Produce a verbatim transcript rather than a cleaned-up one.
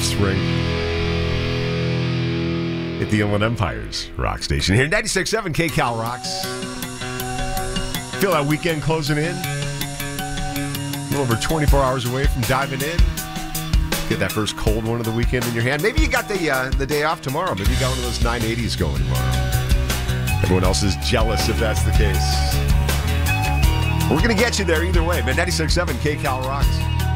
Offspring. At the Inland Empire's rock station here. ninety-six point seven K-Cal Rocks. Feel that weekend closing in. A little over twenty-four hours away from diving in. Get that first cold one of the weekend in your hand. Maybe you got the uh, the day off tomorrow. Maybe you got one of those nine eighties going tomorrow. Everyone else is jealous if that's the case. We're going to get you there either way. Man, ninety-six point seven K-Cal Rocks.